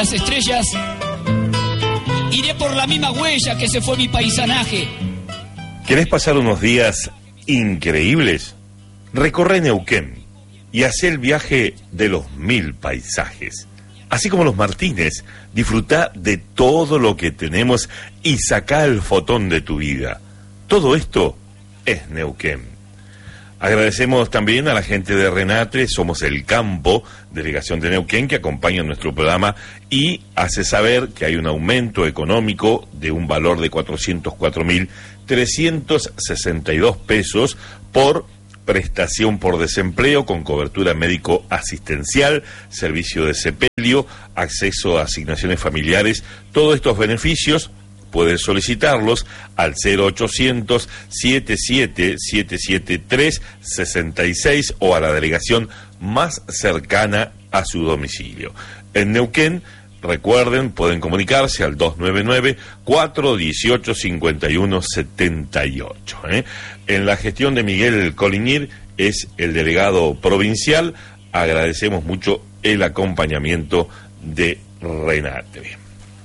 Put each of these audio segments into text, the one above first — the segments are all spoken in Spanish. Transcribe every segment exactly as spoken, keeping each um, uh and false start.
las estrellas, iré por la misma huella que se fue mi paisanaje. ¿Querés pasar unos días increíbles? Recorre Neuquén y haz el viaje de los mil paisajes. Así como los Martínez, disfruta de todo lo que tenemos y saca el fotón de tu vida. Todo esto es Neuquén. Agradecemos también a la gente de Renate, Somos el Campo, delegación de Neuquén, que acompaña nuestro programa y hace saber que hay un aumento económico de un valor de cuatrocientos cuatro mil trescientos sesenta y dos pesos por prestación por desempleo con cobertura médico-asistencial, servicio de sepelio, acceso a asignaciones familiares. Todos estos beneficios pueden solicitarlos al cero ochocientos, setenta y siete, setecientos setenta y tres, sesenta y seis o a la delegación más cercana a su domicilio. En Neuquén, recuerden, pueden comunicarse al dos nueve nueve, cuatro uno ocho, cinco uno siete ocho. ¿eh? En la gestión de Miguel Coliñir es el delegado provincial. Agradecemos mucho el acompañamiento de Renate.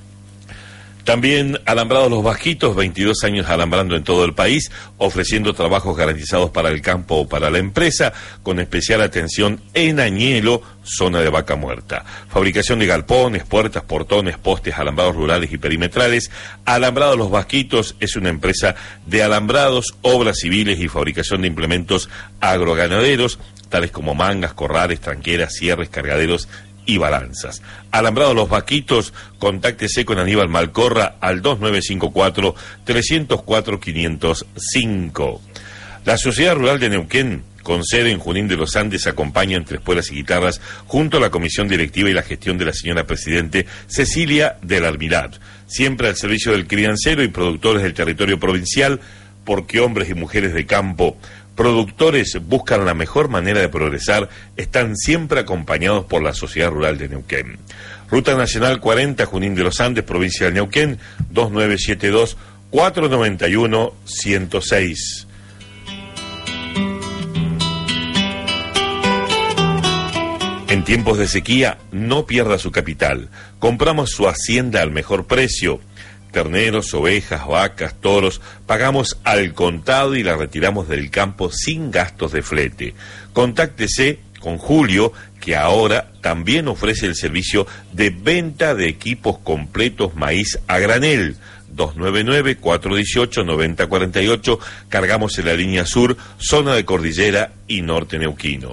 También Alambrados Los Vasquitos, veintidós años alambrando en todo el país, ofreciendo trabajos garantizados para el campo o para la empresa, con especial atención en Añelo, zona de Vaca Muerta. Fabricación de galpones, puertas, portones, postes, alambrados rurales y perimetrales. Alambrados Los Vasquitos es una empresa de alambrados, obras civiles y fabricación de implementos agroganaderos, tales como mangas, corrales, tranqueras, cierres, cargaderos y balanzas. Alambrados Los Vasquitos, contáctese con Aníbal Malcorra al dos nueve cinco cuatro, tres cero cuatro, cinco cero cinco. La Sociedad Rural de Neuquén, con sede en Junín de los Andes, acompaña entre espuelas y guitarras junto a la comisión directiva y la gestión de la señora Presidente Cecilia del Almirad, siempre al servicio del criancero y productores del territorio provincial, porque hombres y mujeres de campo, productores buscan la mejor manera de progresar, están siempre acompañados por la Sociedad Rural de Neuquén. Ruta Nacional cuarenta, Junín de los Andes, provincia de Neuquén, dos nueve siete dos, cuatro nueve uno, uno cero seis. En tiempos de sequía, no pierda su capital. Compramos su hacienda al mejor precio. Terneros, ovejas, vacas, toros, pagamos al contado y la retiramos del campo sin gastos de flete. Contáctese con Julio, que ahora también ofrece el servicio de venta de equipos completos maíz a granel. dos nueve nueve, cuatro uno ocho, nueve cero cuatro ocho, cargamos en la línea sur, zona de cordillera y norte neuquino.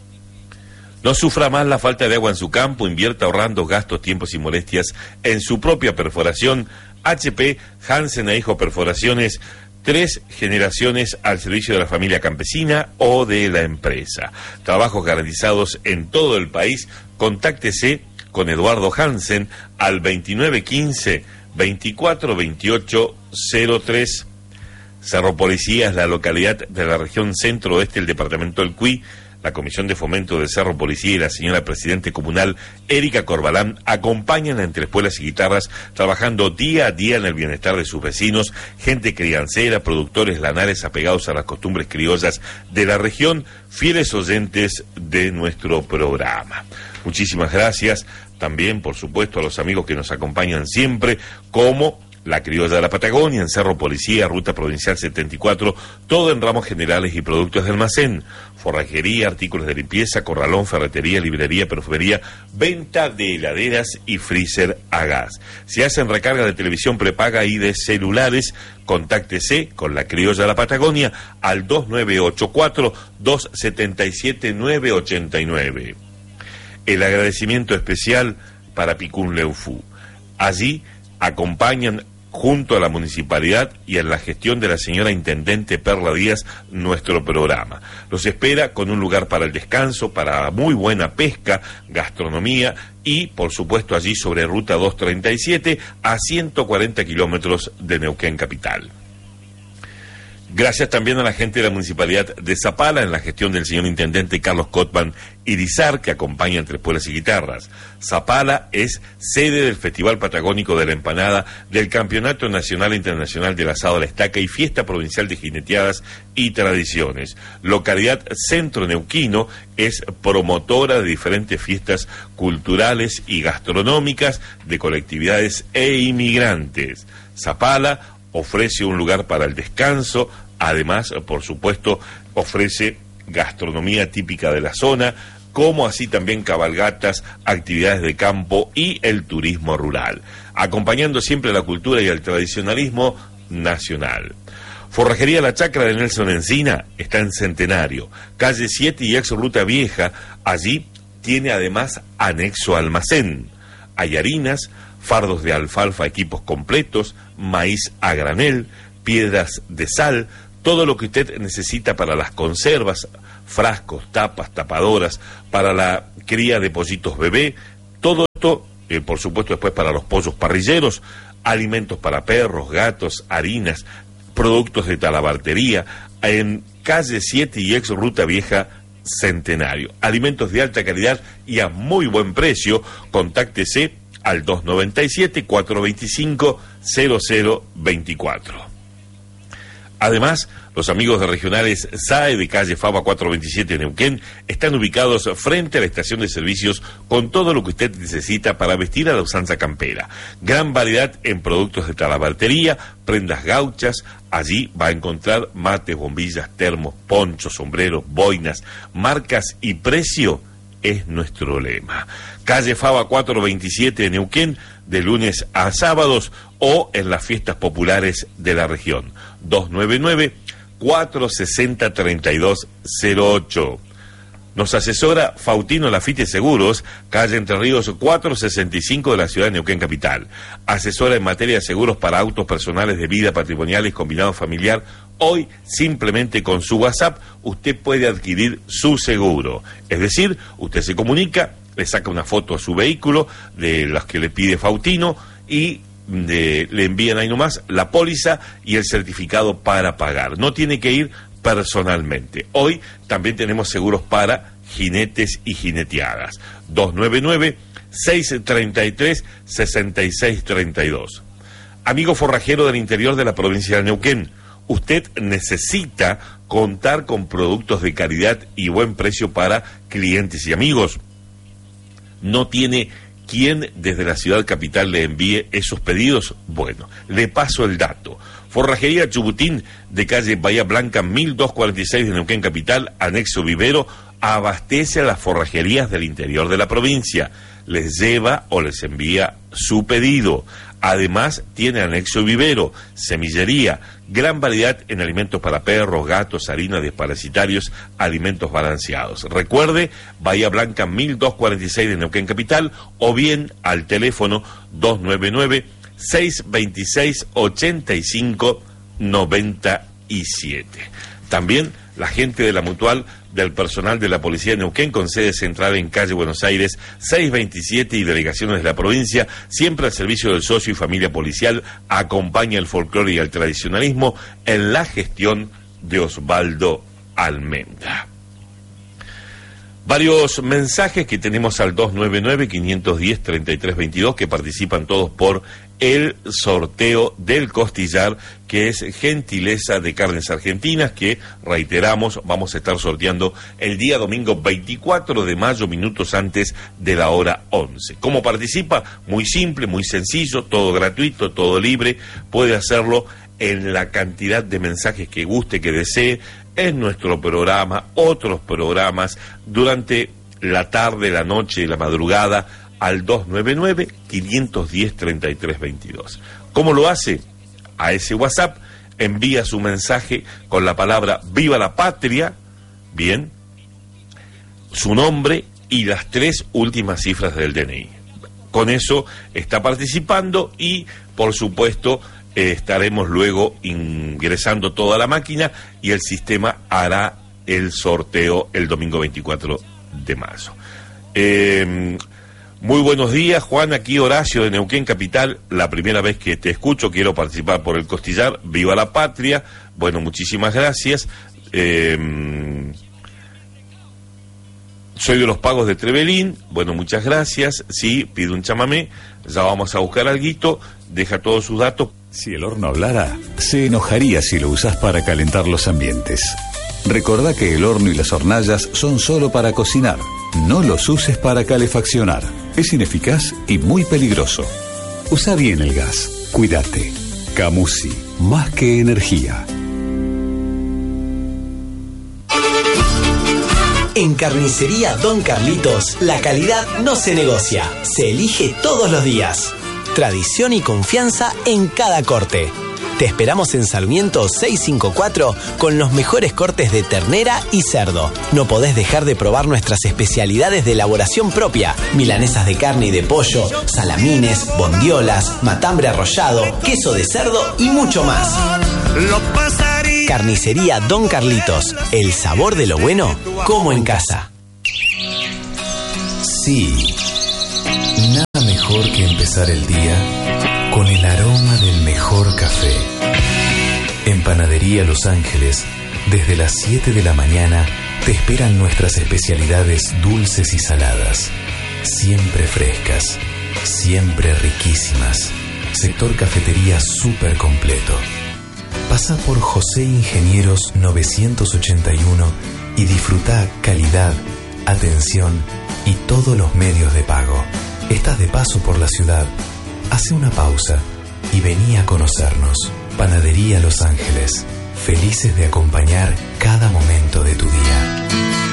No sufra más la falta de agua en su campo, invierta ahorrando gastos, tiempos y molestias en su propia perforación. H P Hansen e Hijo Perforaciones, tres generaciones al servicio de la familia campesina o de la empresa. Trabajos garantizados en todo el país. Contáctese con Eduardo Hansen al veintinueve quince, veinticuatro veintiocho cero tres. Cerro Policía es la localidad de la región centro-oeste del departamento del Cuy. La Comisión de Fomento del Cerro Policía y la señora Presidente Comunal, Erika Corbalán, acompañan entre espuelas y guitarras, trabajando día a día en el bienestar de sus vecinos, gente criancera, productores lanares apegados a las costumbres criollas de la región, fieles oyentes de nuestro programa. Muchísimas gracias también, por supuesto, a los amigos que nos acompañan siempre, como La Criolla de la Patagonia, en Cerro Policía, Ruta Provincial setenta y cuatro, todo en ramos generales y productos de almacén, forrajería, artículos de limpieza, corralón, ferretería, librería, perfumería, venta de heladeras y freezer a gas. Si hacen recarga de televisión prepaga y de celulares, contáctese con La Criolla de la Patagonia al dos nueve ocho cuatro, dos siete siete, nueve ocho nueve. El agradecimiento especial para Picún Leufú. Allí acompañan junto a la municipalidad y en la gestión de la señora Intendente Perla Díaz nuestro programa. Los espera con un lugar para el descanso, para muy buena pesca, gastronomía y, por supuesto, allí sobre Ruta doscientos treinta y siete a ciento cuarenta kilómetros de Neuquén capital. Gracias también a la gente de la Municipalidad de Zapala, en la gestión del señor Intendente Carlos Cotman Irizar, que acompaña Entre Pueblas y Guitarras. Zapala es sede del Festival Patagónico de la Empanada, del Campeonato Nacional e Internacional del Asado a la Estaca y Fiesta Provincial de Jineteadas y Tradiciones. Localidad Centro Neuquino es promotora de diferentes fiestas culturales y gastronómicas de colectividades e inmigrantes. Zapala ofrece un lugar para el descanso, además, por supuesto, ofrece gastronomía típica de la zona, como así también cabalgatas, actividades de campo y el turismo rural, acompañando siempre la cultura y el tradicionalismo nacional. Forrajería La Chacra de Nelson Encina está en Centenario, calle siete y ex Ruta Vieja. Allí tiene además anexo almacén. Hay harinas, fardos de alfalfa, equipos completos, maíz a granel, piedras de sal, todo lo que usted necesita para las conservas, frascos, tapas, tapadoras, para la cría de pollitos bebé, todo esto, eh, por supuesto después para los pollos parrilleros, alimentos para perros, gatos, harinas, productos de talabartería, en calle siete y ex Ruta Vieja Centenario. Alimentos de alta calidad y a muy buen precio. Contáctese al dos noventa y siete, cuatrocientos veinticinco, cero cero veinticuatro. Además, los amigos de Regionales S A E de calle Faba cuatrocientos veintisiete en Neuquén están ubicados frente a la estación de servicios con todo lo que usted necesita para vestir a la usanza campera. Gran variedad en productos de talabartería, prendas gauchas. Allí va a encontrar mates, bombillas, termos, ponchos, sombreros, boinas, marcas y precio es nuestro lema. Calle Faba cuatrocientos veintisiete en Neuquén, de lunes a sábados o en las fiestas populares de la región. dos nueve nueve, cuatro seis cero, tres dos cero ocho. Nos asesora Fautino Lafite Seguros, calle Entre Ríos cuatrocientos sesenta y cinco de la ciudad de Neuquén Capital. Asesora en materia de seguros para autos personales de vida, patrimoniales, combinado familiar. Hoy, simplemente con su WhatsApp, usted puede adquirir su seguro. Es decir, usted se comunica, le saca una foto a su vehículo, de las que le pide Fautino, y de, le envían ahí nomás la póliza y el certificado para pagar. No tiene que ir personalmente. Hoy también tenemos seguros para jinetes y jineteadas. dos nueve nueve, seis tres tres, seis seis tres dos. Amigo forrajero del interior de la provincia de Neuquén, usted necesita contar con productos de calidad y buen precio para clientes y amigos. ¿No tiene quien desde la ciudad capital le envíe esos pedidos? Bueno, le paso el dato. Forrajería Chubutín, de calle Bahía Blanca mil doscientos cuarenta y seis de Neuquén Capital, anexo Vivero, abastece a las forrajerías del interior de la provincia. Les lleva o les envía su pedido. Además, tiene anexo Vivero, semillería, gran variedad en alimentos para perros, gatos, harinas, desparasitarios, alimentos balanceados. Recuerde, Bahía Blanca mil doscientos cuarenta y seis de Neuquén Capital, o bien al teléfono dos nueve nueve, seis dos seis, ocho cinco nueve siete. También la gente de la Mutual del personal de la Policía de Neuquén, con sede central en calle Buenos Aires seiscientos veintisiete y delegaciones de la provincia, siempre al servicio del socio y familia policial, acompaña el folclore y el tradicionalismo en la gestión de Osvaldo Almendra. Varios mensajes que tenemos al dos nueve nueve, cinco uno cero, tres tres dos dos, que participan todos por el sorteo del costillar, que es gentileza de Carnes Argentinas, que, reiteramos, vamos a estar sorteando el día domingo veinticuatro de mayo, minutos antes de la hora once. ¿Cómo participa? Muy simple, muy sencillo, todo gratuito, todo libre. Puede hacerlo en la cantidad de mensajes que guste, que desee, en nuestro programa, otros programas, durante la tarde, la noche y la madrugada, al dos nueve nueve, cinco uno cero, tres tres dos dos. ¿Cómo lo hace? A ese WhatsApp envía su mensaje con la palabra Viva la Patria, bien, su nombre y las tres últimas cifras del D N I. Con eso está participando y, por supuesto, eh, estaremos luego ingresando toda la máquina y el sistema hará el sorteo el domingo veinticuatro de mayo. Eh, Muy buenos días, Juan, aquí Horacio de Neuquén Capital, la primera vez que te escucho, quiero participar por el costillar, viva la patria, Bueno, muchísimas gracias. Eh, soy de los Pagos de Trevelín. Bueno, muchas gracias. Sí, pido un chamamé. Ya vamos a buscar alguito. Deja todos sus datos. Si el horno hablara, se enojaría si lo usás para calentar los ambientes. Recordá que el horno y las hornallas son solo para cocinar. No los uses para calefaccionar. Es ineficaz y muy peligroso. Usa bien el gas. Cuídate. Camusi, más que energía. En Carnicería Don Carlitos, la calidad no se negocia, se elige todos los días. Tradición y confianza en cada corte. Te esperamos en Sarmiento seiscientos cincuenta y cuatro con los mejores cortes de ternera y cerdo. No podés dejar de probar nuestras especialidades de elaboración propia. Milanesas de carne y de pollo, salamines, bondiolas, matambre arrollado, queso de cerdo y mucho más. Carnicería Don Carlitos. El sabor de lo bueno, como en casa. Sí, nada mejor que empezar el día con el aroma del mejor café. En Panadería Los Ángeles, desde las siete de la mañana, te esperan nuestras especialidades dulces y saladas. Siempre frescas, siempre riquísimas. Sector cafetería súper completo. Pasa por José Ingenieros novecientos ochenta y uno y disfruta calidad, atención y todos los medios de pago. Estás de paso por la ciudad. Hace una pausa y vení a conocernos. Panadería Los Ángeles. Felices de acompañar cada momento de tu día.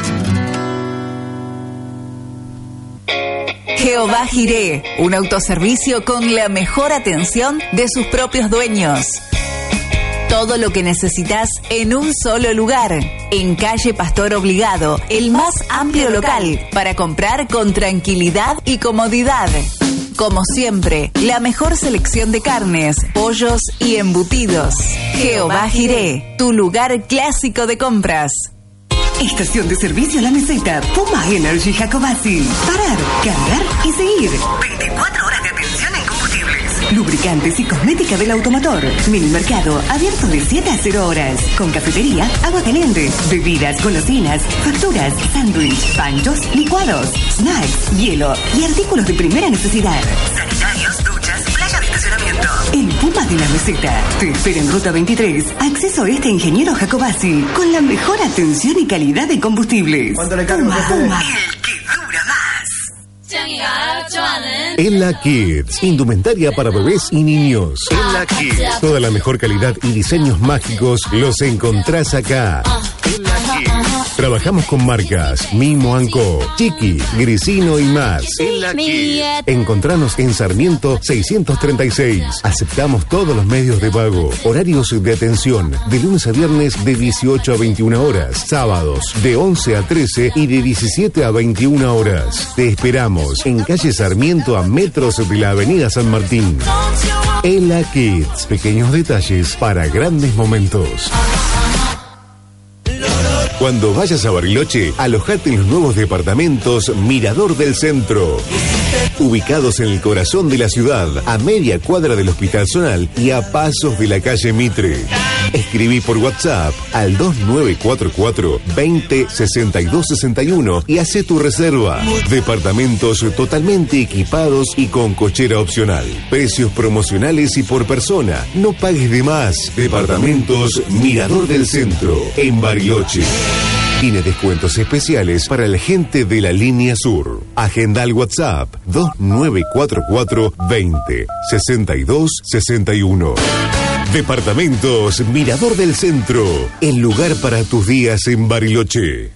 Jehová Jiré, un autoservicio con la mejor atención de sus propios dueños. Todo lo que necesitas en un solo lugar. En calle Pastor Obligado, el más amplio local para comprar con tranquilidad y comodidad. Como siempre, la mejor selección de carnes, pollos y embutidos. Jehová Jiré, tu lugar clásico de compras. Estación de servicio La Meseta, Puma Energy Jacobasi. Parar, cargar y seguir. veinticuatro horas de atención en combustibles. Lubricantes y cosmética del automotor. Mini mercado, abierto de siete a cero horas. Con cafetería, agua caliente, bebidas, golosinas, facturas, sándwich, panchos, licuados, snacks, hielo y artículos de primera necesidad. Sanitarios, duchas, playa de estacionamiento. El Puma de La Meseta te espera en Ruta veintitrés, acceso este Ingeniero Jacobasi, con la mejor atención y calidad de combustibles. ¿Cuánto le cargo? Puma, Puma, el que dura más. Ella Kids, indumentaria para bebés y niños. Ella Kids, toda la mejor calidad y diseños mágicos los encontrás acá. Ella Kids. Trabajamos con marcas Mimo and Co, Chiqui, Grisino y más. Ella Kids. Encontranos en Sarmiento seiscientos treinta y seis. Aceptamos todos los medios de pago. Horarios de atención de lunes a viernes de dieciocho a veintiuna horas. Sábados de once a trece y de diecisiete a veintiuna horas. Te esperamos en calle Sarmiento a metros de la avenida San Martín. Ella Kids, pequeños detalles para grandes momentos. Cuando vayas a Bariloche, alojate en los nuevos departamentos Mirador del Centro. Ubicados en el corazón de la ciudad, a media cuadra del Hospital Zonal y a pasos de la calle Mitre. Escribí por WhatsApp al dos nueve cuatro cuatro, veinte, sesenta y dos sesenta y uno y hace tu reserva. Departamentos totalmente equipados y con cochera opcional. Precios promocionales y por persona. No pagues de más. Departamentos Mirador del Centro, en Bariloche. Tiene descuentos especiales para la gente de la línea sur. Agenda al WhatsApp dos nueve cuatro cuatro, veinte, sesenta y dos sesenta y uno. Departamentos Mirador del Centro, el lugar para tus días en Bariloche.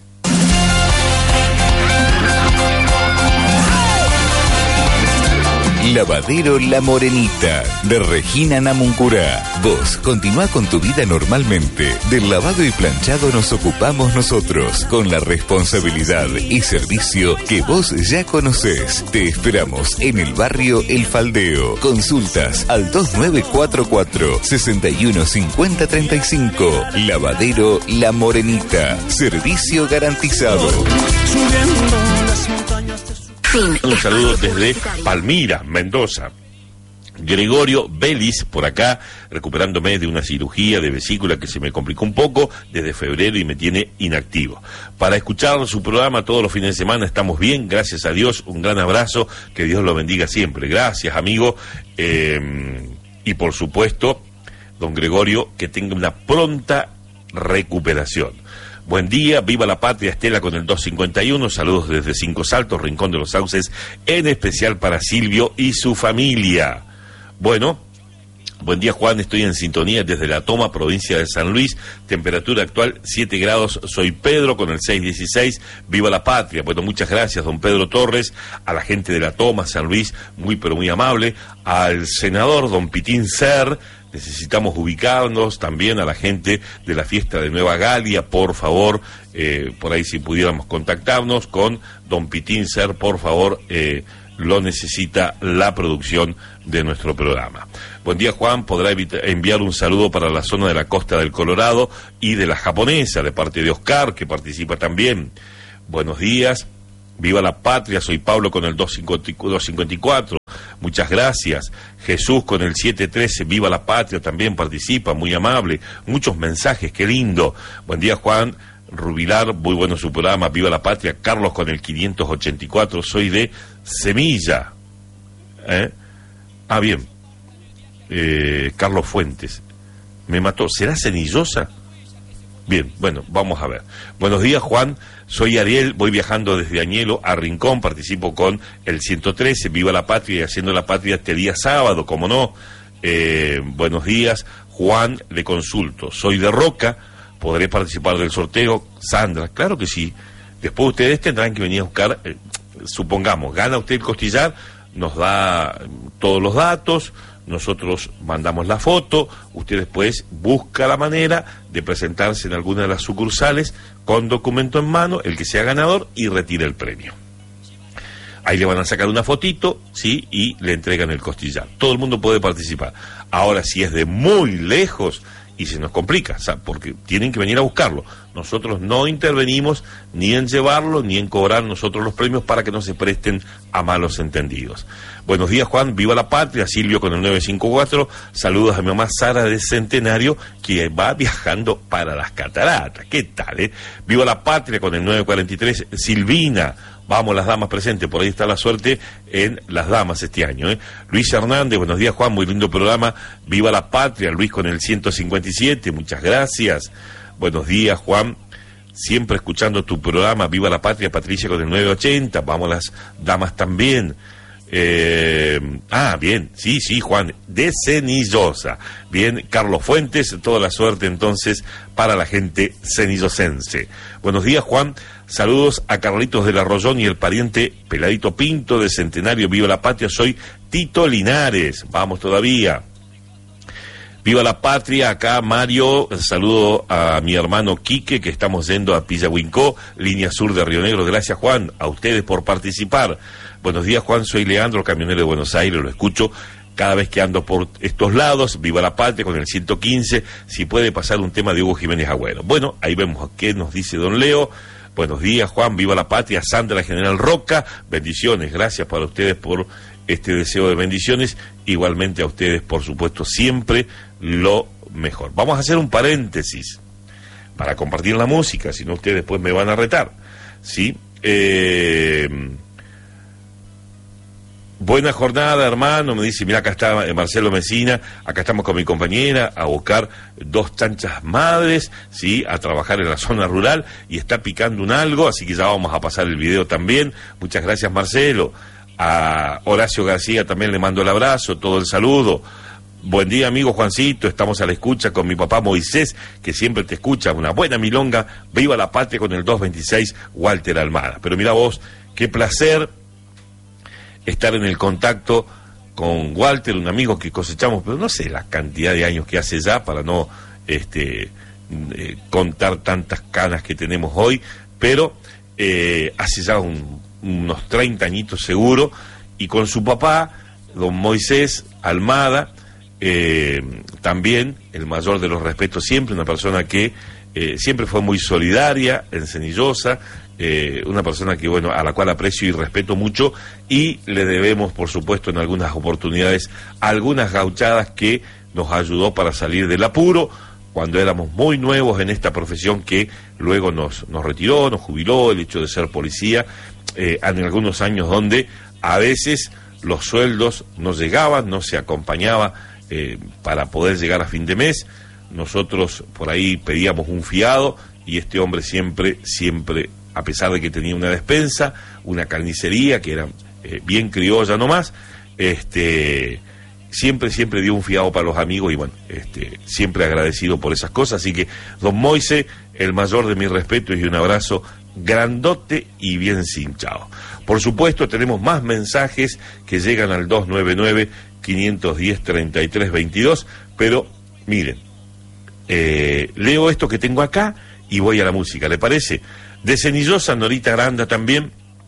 Lavadero La Morenita, de Regina Namuncurá. Vos, continúa con tu vida normalmente. Del lavado y planchado nos ocupamos nosotros, con la responsabilidad y servicio que vos ya conocés. Te esperamos en el barrio El Faldeo. Consultas al dos nueve cuatro cuatro, sesenta y uno cincuenta treinta y cinco. Lavadero La Morenita, servicio garantizado. Un saludo desde Palmira, Mendoza. Gregorio Vélez, por acá, recuperándome de una cirugía de vesícula que se me complicó un poco desde febrero y me tiene inactivo. Para escuchar su programa todos los fines de semana estamos bien, gracias a Dios, un gran abrazo, que Dios lo bendiga siempre. Gracias, amigo, eh, y por supuesto, don Gregorio, que tenga una pronta recuperación. Buen día, viva la patria, Estela con el dos cincuenta y uno, saludos desde Cinco Saltos, Rincón de los Sauces, en especial para Silvio y su familia. Bueno, buen día Juan, estoy en sintonía desde La Toma, provincia de San Luis, temperatura actual siete grados, soy Pedro con el seiscientos dieciséis, viva la patria. Bueno, muchas gracias don Pedro Torres, a la gente de La Toma, San Luis, muy pero muy amable, al senador don Pitín Ser, necesitamos ubicarnos también a la gente de la fiesta de Nueva Galia, por favor, eh, por ahí si pudiéramos contactarnos con don Pitín Ser, por favor, eh, lo necesita la producción de nuestro programa. Buen día Juan, podrá enviar un saludo para la zona de la costa del Colorado y de la Japonesa, de parte de Oscar, que participa también. Buenos días, viva la patria, soy Pablo con el dos cincuenta y cuatro, muchas gracias. Jesús con el siete trece, viva la patria, también participa, muy amable, muchos mensajes, qué lindo. Buen día Juan Rubilar, muy bueno su programa, viva la patria. Carlos con el quinientos ochenta y cuatro, soy de Semilla. ¿Eh? Ah, bien. Eh, Carlos Fuentes, me mató. ¿Será Cenillosa? Bien, bueno, vamos a ver. Buenos días, Juan. Soy Ariel, voy viajando desde Añelo a Rincón, participo con el ciento trece, viva la patria y haciendo la patria este día sábado, como no. Eh, buenos días, Juan, le consulto. Soy de Roca, ¿podré participar del sorteo? Sandra, claro que sí. Después ustedes tendrán que venir a buscar, eh, supongamos, gana usted el costillar, nos da todos los datos, nosotros mandamos la foto, usted después busca la manera de presentarse en alguna de las sucursales con documento en mano, el que sea ganador, y retira el premio. Ahí le van a sacar una fotito, ¿sí? Y le entregan el costillar. Todo el mundo puede participar. Ahora, si es de muy lejos y se nos complica, ¿sabes? Porque tienen que venir a buscarlo. Nosotros no intervenimos ni en llevarlo ni en cobrar nosotros los premios para que no se presten a malos entendidos. Buenos días Juan, viva la patria, Silvio con el nueve cincuenta y cuatro, saludos a mi mamá Sara de Centenario que va viajando para las cataratas. ¿Qué tal, eh? Viva la patria con el nueve cuarenta y tres, Silvina. Vamos las damas presentes, por ahí está la suerte en las damas este año, ¿eh? Luis Hernández, buenos días Juan, muy lindo programa, viva la patria, Luis con el ciento cincuenta y siete, muchas gracias. Buenos días Juan, siempre escuchando tu programa, viva la patria, Patricia con el nueve ochenta, vamos las damas también. Eh, ah, bien, sí, sí, Juan, de Cenillosa. Bien, Carlos Fuentes, toda la suerte entonces para la gente cenillosense. Buenos días, Juan, saludos a Carlitos del Arroyón y el pariente Peladito Pinto de Centenario, viva la patria, soy Tito Linares, vamos todavía. Viva la patria, acá Mario, saludo a mi hermano Quique, que estamos yendo a Pillahuincó, línea sur de Río Negro, gracias Juan, a ustedes por participar. Buenos días Juan, soy Leandro, camionero de Buenos Aires, lo escucho cada vez que ando por estos lados, viva la patria con el ciento quince, si puede pasar un tema de Hugo Jiménez Agüero. Bueno, ahí vemos qué nos dice don Leo. Buenos días Juan, viva la patria, Sandra General Roca, bendiciones, gracias para ustedes por este deseo de bendiciones, igualmente a ustedes por supuesto siempre lo mejor. Vamos a hacer un paréntesis para compartir la música, si no ustedes después me van a retar, ¿sí? Eh... Buena jornada, hermano, me dice, mira, acá está Marcelo Mesina, acá estamos con mi compañera a buscar dos chanchas madres, ¿sí? A trabajar en la zona rural y está picando un algo, así que ya vamos a pasar el video también. Muchas gracias, Marcelo. A Horacio García también le mando el abrazo, todo el saludo. Buen día, amigo Juancito, estamos a la escucha con mi papá Moisés, que siempre te escucha, una buena milonga, viva la patria con el dos veintiséis, Walter Almada. Pero mira vos, qué placer estar en el contacto con Walter, un amigo que cosechamos, pero no sé la cantidad de años que hace ya para no este eh, contar tantas canas que tenemos hoy, pero eh, hace ya un, unos treinta añitos seguro, y con su papá, don Moisés Almada, eh, también el mayor de los respetos siempre, una persona que eh, siempre fue muy solidaria en Cenillosa, eh, una persona que, bueno, a la cual aprecio y respeto mucho, y le debemos, por supuesto, en algunas oportunidades, algunas gauchadas que nos ayudó para salir del apuro cuando éramos muy nuevos en esta profesión, que luego nos, nos retiró, nos jubiló, el hecho de ser policía, eh, en algunos años donde a veces los sueldos no llegaban, no se acompañaba eh, para poder llegar a fin de mes. Nosotros por ahí pedíamos un fiado y este hombre siempre, siempre, a pesar de que tenía una despensa, una carnicería que era eh, bien criolla nomás, este, siempre, siempre dio un fiado para los amigos y bueno, este, siempre agradecido por esas cosas. Así que, don Moise, el mayor de mis respetos y un abrazo grandote y bien cinchado. Por supuesto, tenemos más mensajes que llegan al dos nueve nueve, cinco uno cero, tres tres dos dos, pero miren, eh, leo esto que tengo acá y voy a la música, ¿le parece? De Cenillosa, Norita Aranda también,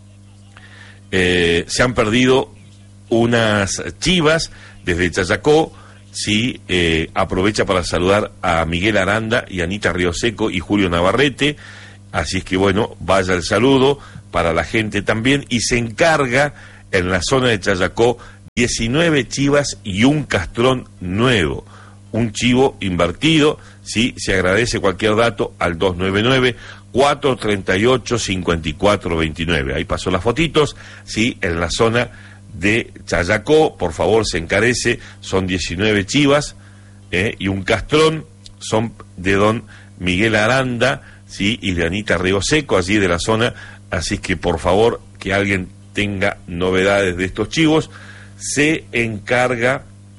eh, se han perdido unas chivas desde Chayacó. Sí, eh, aprovecha para saludar a Miguel Aranda y Anita Rioseco y Julio Navarrete. Así es que bueno, vaya el saludo para la gente también, y se encarga en la zona de Chayacó diecinueve chivas y un castrón nuevo, un chivo invertido. Sí, se agradece cualquier dato al dos nueve nueve, cuatro tres ocho, cinco cuatro dos nueve. Ahí pasó las fotitos, sí, en la zona de Chayacó, por favor, se encarece, son diecinueve chivas eh, y un castrón, son de don Miguel Aranda, sí, y de Anita Rioseco, allí de la zona. Así que por favor, que alguien tenga novedades de estos chivos, se encarga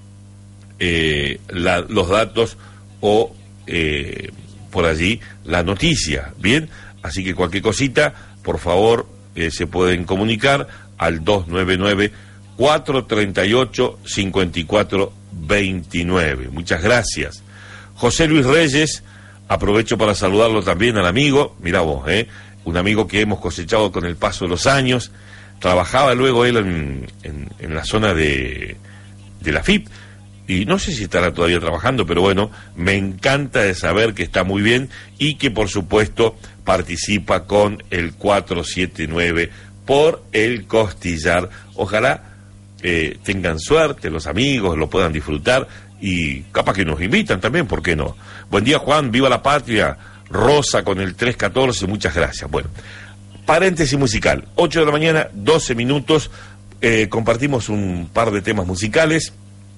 eh, la, los datos o eh, por allí la noticia, ¿bien? Así que cualquier cosita, por favor, eh, se pueden comunicar al dos nueve nueve, cuatro tres ocho, cinco cuatro dos nueve. Muchas gracias. José Luis Reyes, aprovecho para saludarlo también al amigo, mirá vos, eh, un amigo que hemos cosechado con el paso de los años. Trabajaba luego él en, en, en la zona de, de la F I P, y no sé si estará todavía trabajando, pero bueno, me encanta de saber que está muy bien y que por supuesto participa con el cuatro siete nueve por el costillar. Ojalá eh, tengan suerte los amigos, lo puedan disfrutar y capaz que nos invitan también, ¿por qué no? Buen día, Juan, viva la patria. Rosa con el tres catorce, muchas gracias. Bueno, paréntesis musical, ocho de la mañana, doce minutos, eh, compartimos un par de temas musicales.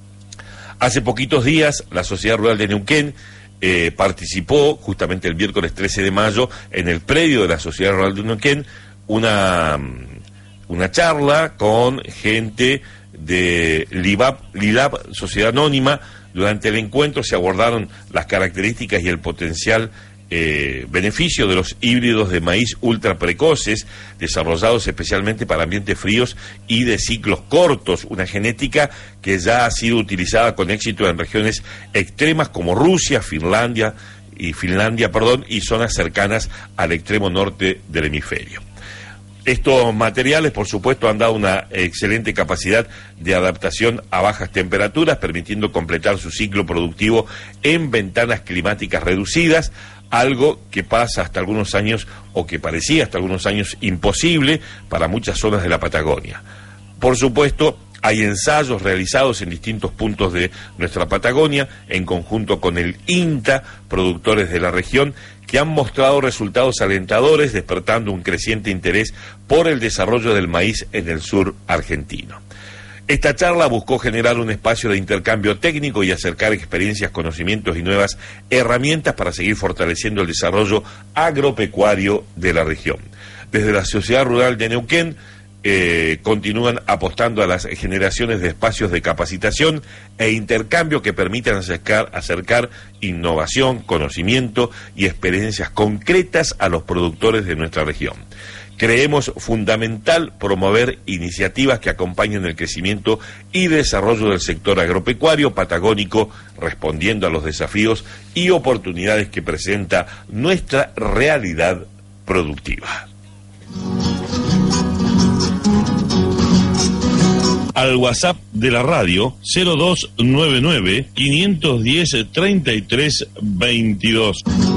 Hace poquitos días la Sociedad Rural de Neuquén eh, participó justamente el miércoles trece de mayo en el predio de la Sociedad Rural de Neuquén una, una charla con gente de LILAB, LILAB, Sociedad Anónima. Durante el encuentro se abordaron las características y el potencial Eh, beneficio de los híbridos de maíz ultra precoces, desarrollados especialmente para ambientes fríos y de ciclos cortos, una genética que ya ha sido utilizada con éxito en regiones extremas como Rusia, Finlandia y Finlandia, perdón, y zonas cercanas al extremo norte del hemisferio. Estos materiales, por supuesto, han dado una excelente capacidad de adaptación a bajas temperaturas, permitiendo completar su ciclo productivo en ventanas climáticas reducidas, algo que pasa hasta algunos años, o que parecía hasta algunos años imposible para muchas zonas de la Patagonia. Por supuesto, hay ensayos realizados en distintos puntos de nuestra Patagonia, en conjunto con el INTA, productores de la región, que han mostrado resultados alentadores, despertando un creciente interés por el desarrollo del maíz en el sur argentino. Esta charla buscó generar un espacio de intercambio técnico y acercar experiencias, conocimientos y nuevas herramientas para seguir fortaleciendo el desarrollo agropecuario de la región. Desde la Sociedad Rural de Neuquén eh, continúan apostando a las generaciones de espacios de capacitación e intercambio que permitan acercar, acercar innovación, conocimiento y experiencias concretas a los productores de nuestra región. Creemos fundamental promover iniciativas que acompañen el crecimiento y desarrollo del sector agropecuario patagónico, respondiendo a los desafíos y oportunidades que presenta nuestra realidad productiva. Al WhatsApp de la radio cero dos nueve nueve, quinientos diez, treinta y tres veintidós.